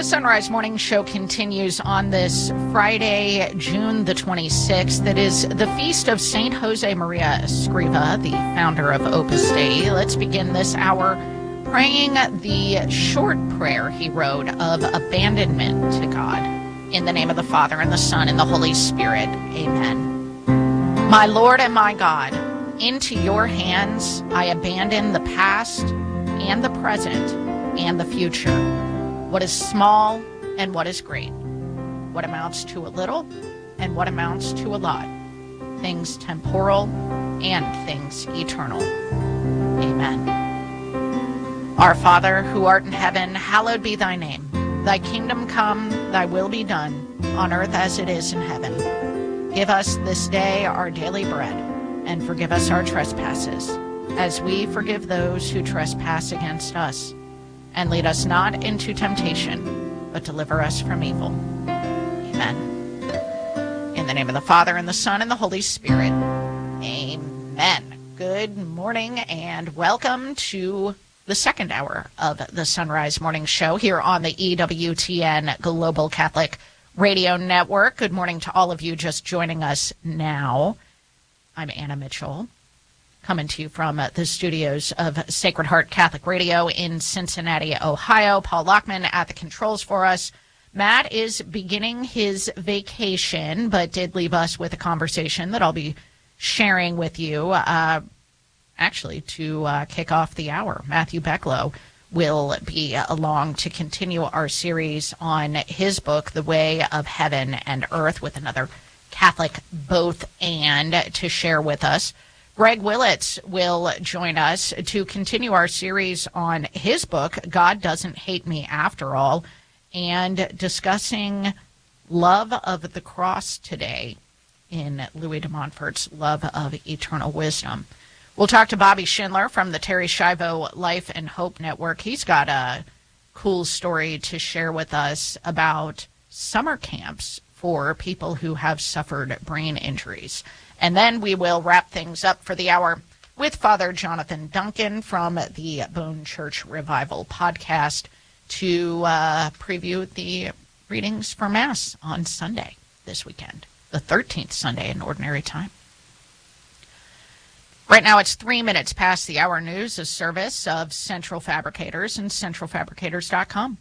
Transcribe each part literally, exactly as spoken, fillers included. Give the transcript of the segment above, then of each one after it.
The Sunrise Morning Show continues on this Friday, June the twenty-sixth. That is the feast of Saint Jose Maria Escriva, the founder of Opus Dei. Let's begin this hour praying the short prayer he wrote of abandonment to God. In the name of the Father, and the Son, and the Holy Spirit. Amen. My Lord and my God, into your hands I abandon the past and the present and the future. What is small and what is great. What amounts to a little and what amounts to a lot. Things temporal and things eternal. Amen. Our Father, who art in heaven, hallowed be thy name. Thy kingdom come, thy will be done, on earth as it is in heaven. Give us this day our daily bread, and forgive us our trespasses, as we forgive those who trespass against us. And lead us not into temptation, but deliver us from evil. Amen. In the name of the Father, and the Son, and the Holy Spirit. Amen. Good morning, and welcome to the second hour of the Sunrise Morning Show here on the E W T N Global Catholic Radio Network. Good morning to all of you just joining us now. I'm Anna Mitchell, coming to you from the studios of Sacred Heart Catholic Radio in Cincinnati, Ohio. Paul Lockman at the controls for us. Matt is beginning his vacation, but did leave us with a conversation that I'll be sharing with you, uh, actually, to uh, kick off the hour. Matthew Becklow will be along to continue our series on his book, The Way of Heaven and Earth, with another Catholic both and to share with us. Greg Willits will join us to continue our series on his book, God Doesn't Hate Me After All, and discussing love of the cross today in Louis de Montfort's Love of Eternal Wisdom. We'll talk to Bobby Schindler from the Terry Schiavo Life and Hope Network. He's got a cool story to share with us about summer camps for people who have suffered brain injuries. And then we will wrap things up for the hour with Father Jonathan Duncan from the Bone Church Revival podcast to uh, preview the readings for Mass on Sunday this weekend, the thirteenth Sunday in Ordinary Time. Right now it's three minutes past the hour. News, a service of Central Fabricators and central fabricators dot com.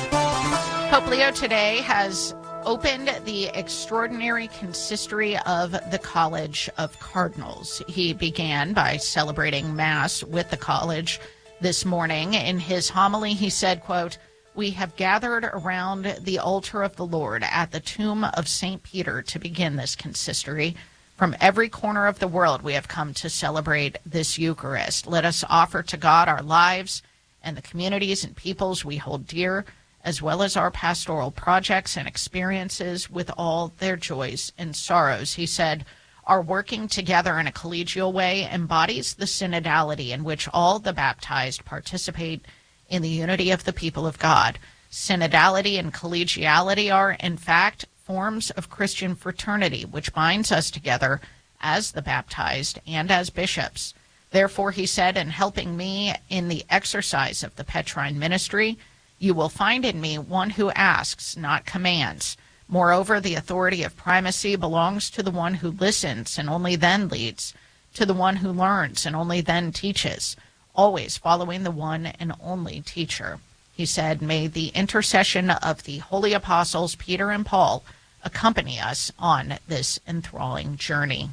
Pope Leo today has opened the extraordinary consistory of the College of Cardinals. He began by celebrating Mass with the college this morning. In his homily, he said, quote, "We have gathered around the altar of the Lord at the tomb of Saint Peter to begin this consistory. From every corner of the world, we have come to celebrate this Eucharist. Let us offer to God our lives and the communities and peoples we hold dear, as well as our pastoral projects and experiences with all their joys and sorrows." He said, "Our working together in a collegial way embodies the synodality in which all the baptized participate in the unity of the people of God. Synodality and collegiality are, in fact, forms of Christian fraternity, which binds us together as the baptized and as bishops. Therefore," he said, "in helping me in the exercise of the Petrine ministry, you will find in me one who asks, not commands. Moreover, the authority of primacy belongs to the one who listens and only then leads, to the one who learns and only then teaches, always following the one and only teacher." He said, "May the intercession of the holy apostles Peter and Paul accompany us on this enthralling journey."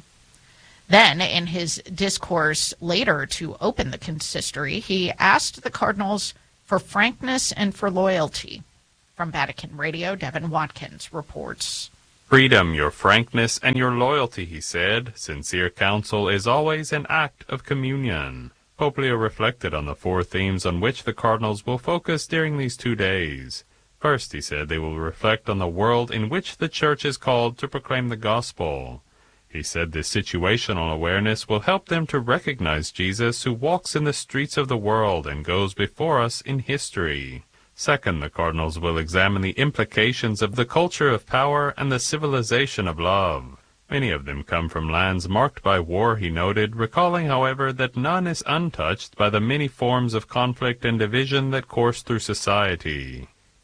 Then, in his discourse later to open the consistory, he asked the cardinals for frankness and for loyalty. From Vatican Radio, Devin Watkins reports. "Freedom, your frankness, and your loyalty," he said. "Sincere counsel is always an act of communion." Pope Leo reflected on the four themes on which the cardinals will focus during these two days. First, he said, they will reflect on the world in which the Church is called to proclaim the gospel. He said this situational awareness will help them to recognize Jesus, who walks in the streets of the world and goes before us in history. Second, the cardinals will examine the implications of the culture of power and the civilization of love. Many of them come from lands marked by war, he noted, recalling, however, that none is untouched by the many forms of conflict and division that course through society.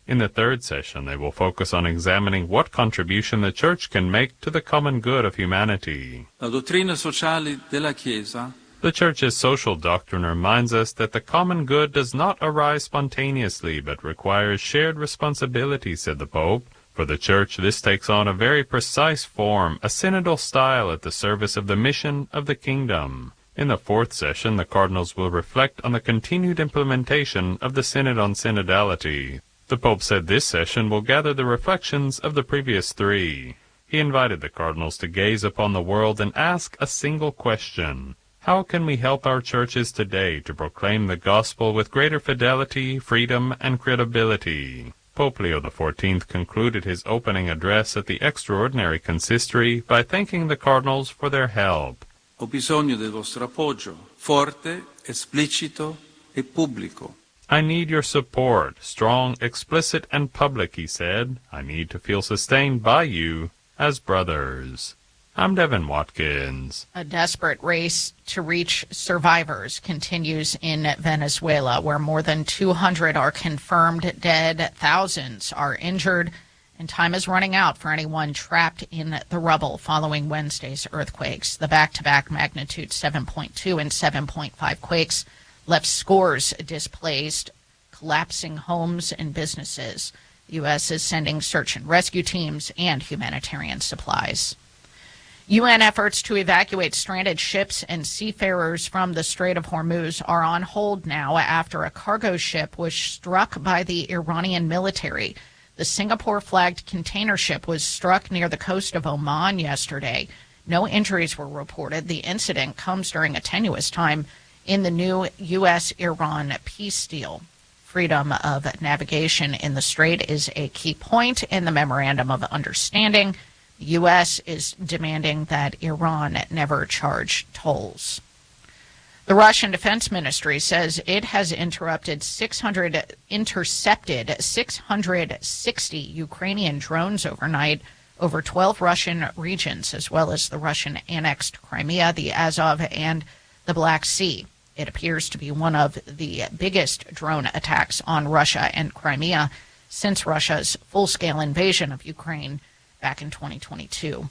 In the third session, they will focus on examining what contribution the Church can make to the common good of humanity. La dottrina sociale della Chiesa The Church's social doctrine reminds us that the common good does not arise spontaneously, but requires shared responsibility, said the Pope. For the Church, this takes on a very precise form, a synodal style at the service of the mission of the kingdom. In the fourth session, the Cardinals will reflect on the continued implementation of the Synod on Synodality. The Pope said this session will gather the reflections of the previous three. He invited the Cardinals to gaze upon the world and ask a single question. How can we help our churches today to proclaim the gospel with greater fidelity, freedom, and credibility? Pope Leo the fourteenth concluded his opening address at the extraordinary consistory by thanking the Cardinals for their help. Ho bisogno del vostro appoggio, forte, esplicito e pubblico. I need your support, strong, explicit, and public, he said. I need to feel sustained by you as brothers. I'm Devin Watkins. A desperate race to reach survivors continues in Venezuela, where more than two hundred are confirmed dead, thousands are injured, and time is running out for anyone trapped in the rubble following Wednesday's earthquakes. The back-to-back magnitude seven point two and seven point five quakes left scores displaced, collapsing homes and businesses. The U S is sending search and rescue teams and humanitarian supplies. U N efforts to evacuate stranded ships and seafarers from the Strait of Hormuz are on hold now after a cargo ship was struck by the Iranian military. The Singapore-flagged container ship was struck near the coast of Oman yesterday. No injuries were reported. The incident comes during a tenuous time in the new U S Iran peace deal. Freedom of navigation in the strait is a key point in the Memorandum of Understanding. The U S is demanding that Iran never charge tolls. The Russian Defense Ministry says it has interrupted six hundred, intercepted six hundred sixty Ukrainian drones overnight over twelve Russian regions, as well as the Russian-annexed Crimea, the Azov, and the Black Sea. It appears to be one of the biggest drone attacks on Russia and Crimea since Russia's full-scale invasion of Ukraine back in twenty twenty-two.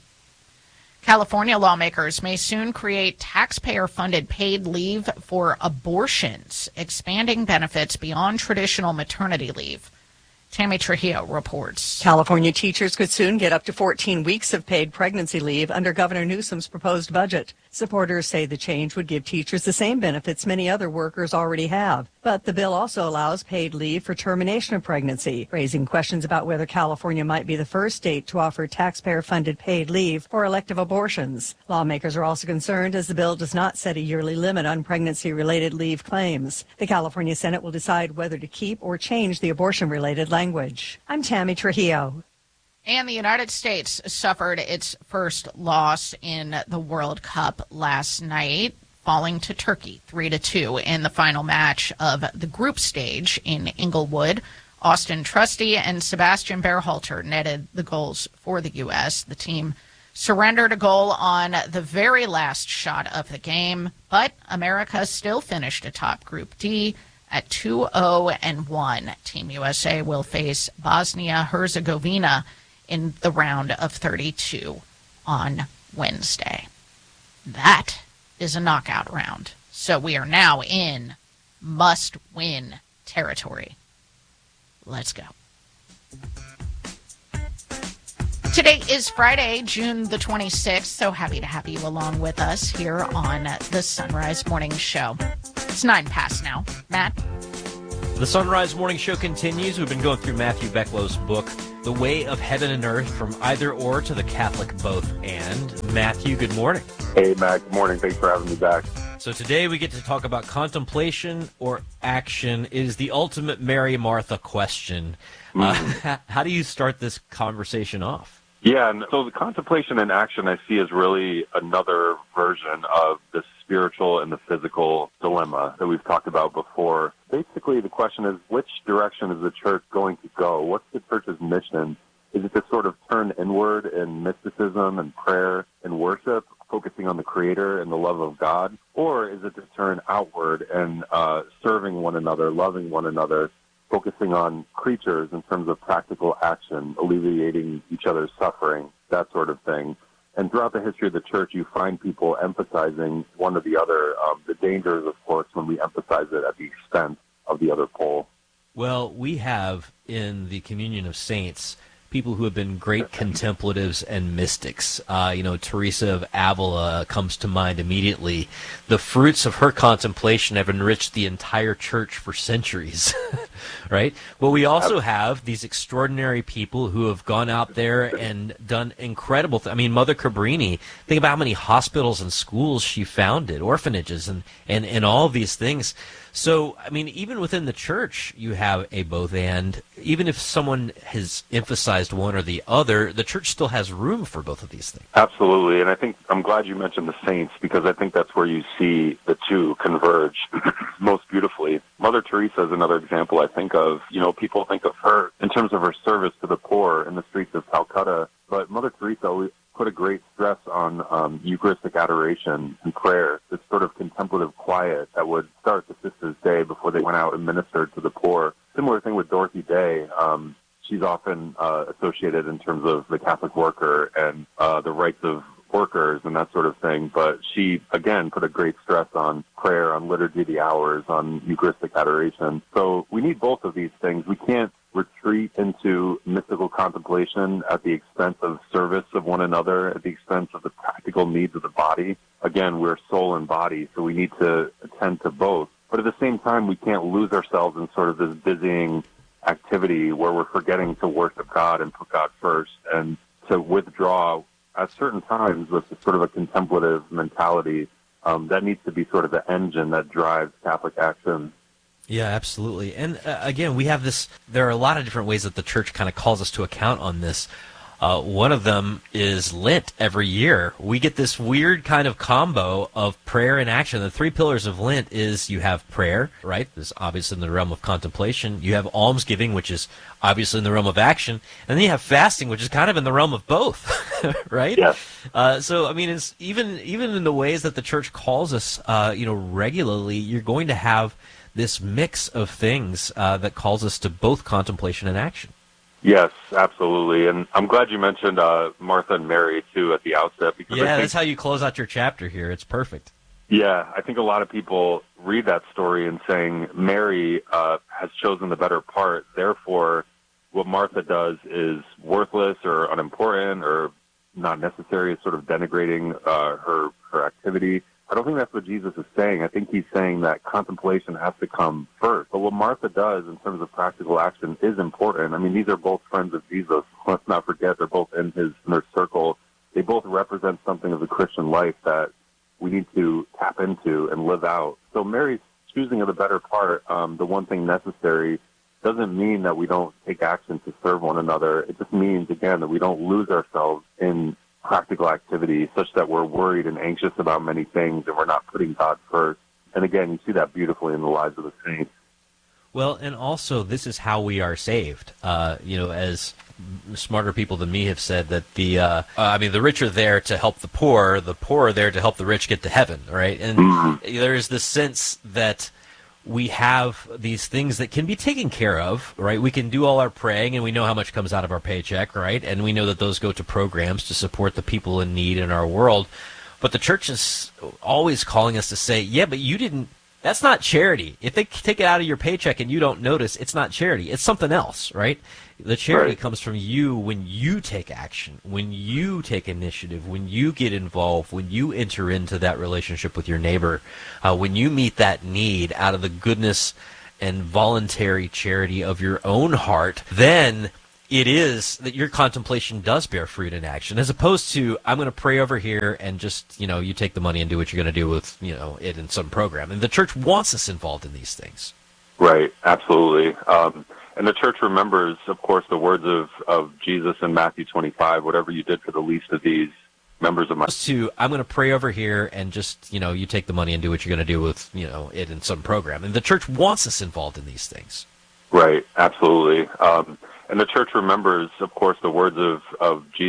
California lawmakers may soon create taxpayer-funded paid leave for abortions, expanding benefits beyond traditional maternity leave. Tammy Trujillo reports. California teachers could soon get up to fourteen weeks of paid pregnancy leave under Governor Newsom's proposed budget. Supporters say the change would give teachers the same benefits many other workers already have. But the bill also allows paid leave for termination of pregnancy, raising questions about whether California might be the first state to offer taxpayer-funded paid leave for elective abortions. Lawmakers are also concerned as the bill does not set a yearly limit on pregnancy-related leave claims. The California Senate will decide whether to keep or change the abortion-related language. I'm Tammy Trujillo. And the United States suffered its first loss in the World Cup last night, falling to Turkey three to two in the final match of the group stage in Inglewood. Austin Trusty and Sebastian Berhalter netted the goals for the U S. The team surrendered a goal on the very last shot of the game, but America still finished atop Group D at two oh and one. Team U S A will face Bosnia-Herzegovina in the round of thirty-two on Wednesday. That is a knockout round. So we are now in must-win territory. Let's go. Today is Friday, June the twenty-sixth. So happy to have you along with us here on the Sunrise Morning Show. It's nine past now. Matt? The Sunrise Morning Show continues. We've been going through Matthew Becklow's book, The Way of Heaven and Earth, from either or to the Catholic both and. Matthew, good morning. Hey, Matt. Good morning. Thanks for having me back. So today we get to talk about contemplation or action. It is the ultimate Mary Martha question. Mm. Uh, how do you start this conversation off? Yeah, and so the contemplation and action I see is really another version of the spiritual and the physical dilemma that we've talked about before. Basically, the question is, which direction is the church going to go? What's the church's mission? Is it to sort of turn inward in mysticism and prayer and worship, focusing on the Creator and the love of God? Or is it to turn outward and uh, serving one another, loving one another, focusing on creatures in terms of practical action, alleviating each other's suffering, that sort of thing. And throughout the history of the church, you find people emphasizing one or the other. Um, the dangers, of course, when we emphasize it at the expense of the other pole. Well, we have in the Communion of Saints people who have been great contemplatives and mystics. Uh, you know, Teresa of Avila comes to mind immediately. The fruits of her contemplation have enriched the entire church for centuries, right? But we also have these extraordinary people who have gone out there and done incredible things. I mean, Mother Cabrini, think about how many hospitals and schools she founded, orphanages, and, and, and all of these things. So, I mean, even within the church, you have a both and. Even if someone has emphasized one or the other, the church still has room for both of these things. Absolutely. And I think I'm glad you mentioned the saints, because I think that's where you see the two converge most beautifully. Mother Teresa is another example I think of. You know, people think of her in terms of her service to the poor in the streets of Calcutta, but Mother Teresa always put a great stress on um, Eucharistic adoration and prayer, this sort of contemplative quiet that would start the sisters' day before they went out and ministered to the poor. Similar thing with Dorothy Day. Um, she's often uh, associated in terms of the Catholic worker and uh, the rights of workers and that sort of thing, but she, again, put a great stress on prayer, on liturgy of the hours, on Eucharistic adoration. So we need both of these things. We can't retreat into mystical contemplation at the expense of service of one another, at the expense of the practical needs of the body. Again, we're soul and body, so we need to attend to both. But at the same time, we can't lose ourselves in sort of this busying activity where we're forgetting to worship God and put God first, and to withdraw at certain times with sort of a contemplative mentality. Um, that needs to be sort of the engine that drives Catholic action. Yeah, absolutely. And uh, again, we have this, there are a lot of different ways that the church kind of calls us to account on this. Uh, one of them is Lent every year. We get this weird kind of combo of prayer and action. The three pillars of Lent is you have prayer, right? This is obviously in the realm of contemplation. You have almsgiving, which is obviously in the realm of action. And then you have fasting, which is kind of in the realm of both, right? Yes. Uh, so, I mean, it's even, even in the ways that the church calls us, uh, you know, regularly, you're going to have this mix of things uh, that calls us to both contemplation and action. Yes, absolutely. And I'm glad you mentioned uh, Martha and Mary, too, at the outset. Because yeah, I think, that's how you close out your chapter here. It's perfect. Yeah, I think a lot of people read that story and saying Mary uh, has chosen the better part. Therefore, what Martha does is worthless or unimportant or not necessary. It's sort of denigrating uh, her, her activity. I don't think that's what Jesus is saying. I think he's saying that contemplation has to come first. But what Martha does in terms of practical action is important. I mean, these are both friends of Jesus. Let's not forget they're both in his in their circle. They both represent something of the Christian life that we need to tap into and live out. So Mary's choosing of the better part, um, the one thing necessary, doesn't mean that we don't take action to serve one another. It just means, again, that we don't lose ourselves in practical activity such that we're worried and anxious about many things and we're not putting God first. And again, you see that beautifully in the lives of the saints. Well, and also this is how we are saved. Uh, you know, as smarter people than me have said that the, uh, uh, I mean, the rich are there to help the poor, the poor are there to help the rich get to heaven, right? And mm-hmm. there is this sense that we have these things that can be taken care of, right? We can do all our praying, and we know how much comes out of our paycheck, right? And we know that those go to programs to support the people in need in our world. But the church is always calling us to say, yeah, but you didn't, that's not charity. If they take it out of your paycheck and you don't notice, it's not charity. It's something else, right? The charity right. comes from you when you take action, when you take initiative, when you get involved, when you enter into that relationship with your neighbor, uh, when you meet that need out of the goodness and voluntary charity of your own heart, then it is that your contemplation does bear fruit in action, as opposed to, I'm going to pray over here and just, you know, you take the money and do what you're going to do with, you know, it in some program. And the church wants us involved in these things. Right, absolutely. Um, and the church remembers, of course, the words of, of Jesus in Matthew twenty-five, whatever you did for the least of these members of my... To, I'm going to pray over here and just, you know, you take the money and do what you're going to do with, you know, it in some program. And the church wants us involved in these things. Right, absolutely. Um, and the church remembers, of course, the words of, of Jesus